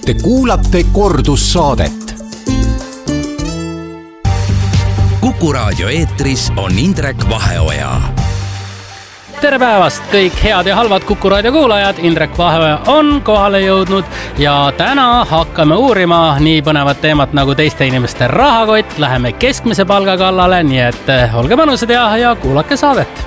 Te kuulate kordussaadet. Kuku raadio eetris on Indrek Vaheoja. Tere päevast kõik head ja halvad Kuku raadio kuulajad. Indrek Vaheoja on kohale jõudnud ja täna hakkame uurima nii põnevat teemat nagu teiste inimeste rahakott. Läheme keskmise palga kallale, nii et olge mõnusad ja kuulake saadet.